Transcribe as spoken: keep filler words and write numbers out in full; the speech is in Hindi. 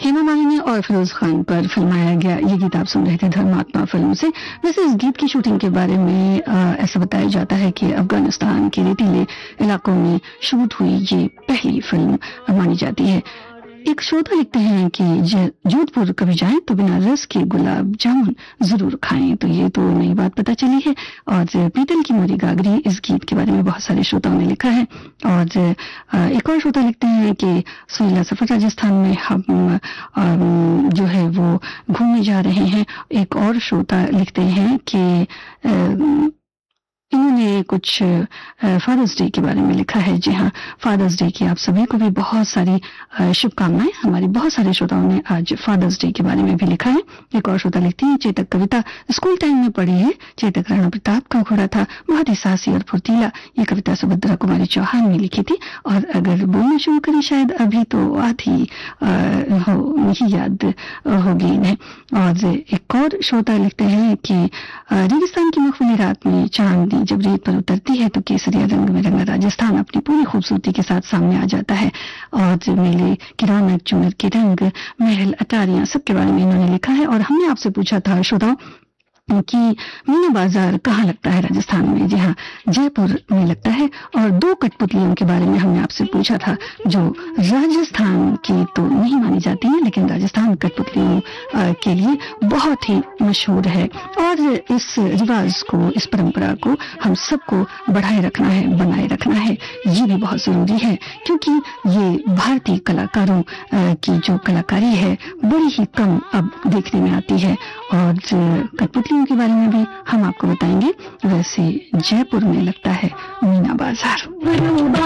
हेमा मालिनी और फिरोज खान पर फिल्माया गया ये गीत आप सुन रहे थे धर्मात्मा फिल्म से। वैसे इस गीत की शूटिंग के बारे में आ, ऐसा बताया जाता है कि अफगानिस्तान के रेतीले इलाकों में शूट हुई ये पहली फिल्म मानी जाती है। एक श्रोता लिखते हैं कि जोधपुर कभी जाएं तो बिना रस के गुलाब जामुन जरूर खाएं, तो ये तो नई बात पता चली है। और पीतल की मोरी गागरी इस गीत के बारे में बहुत सारे श्रोताओं ने लिखा है। और एक और श्रोता लिखते हैं कि सुरीला सफर राजस्थान में हम जो है वो घूमने जा रहे हैं। एक और श्रोता लिखते हैं कि इन्होंने कुछ फादर्स डे के बारे में लिखा है। जी हाँ, फादर्स डे की आप सभी को भी बहुत सारी शुभकामनाएं। हमारे बहुत सारे श्रोताओं ने आज फादर्स डे के बारे में भी लिखा है। एक और श्रोता लिखती है, चेतक कविता स्कूल टाइम में पढ़ी है। चेतक राणा प्रताप का घोड़ा था, बहुत ही साहसी और फुर्तीला। ये कविता सुभद्रा कुमारी चौहान ने लिखी थी और अगर बोलना शुरू करी शायद अभी तो आधी ही याद होगी इन्हें। और एक और श्रोता लिखते हैं कि रेगिस्तान की मखमली रात में चांद जब रेत पर उतरती है तो केसरिया रंग में रंगा राजस्थान अपनी पूरी खूबसूरती के साथ सामने आ जाता है। और मेले की रौनक, चुनर के रंग, महल, अटारियां, सबके बारे में इन्होंने लिखा है। और हमने आपसे पूछा था श्रोताओं कि मीना बाजार कहाँ लगता है राजस्थान में। जी हाँ, जयपुर में लगता है। और दो कठपुतलियों के बारे में हमने आपसे पूछा था जो राजस्थान की तो नहीं मानी जाती है लेकिन राजस्थान कठपुतलियों के लिए बहुत ही मशहूर है। और इस रिवाज को, इस परंपरा को हम सबको बढ़ाए रखना है, बनाए रखना है, ये भी बहुत जरूरी है क्योंकि ये भारतीय कलाकारों की जो कलाकारी है बड़ी ही कम अब देखने में आती है। और कठपुतलियों के बारे में भी हम आपको बताएंगे। वैसे जयपुर में लगता है मीना बाजार।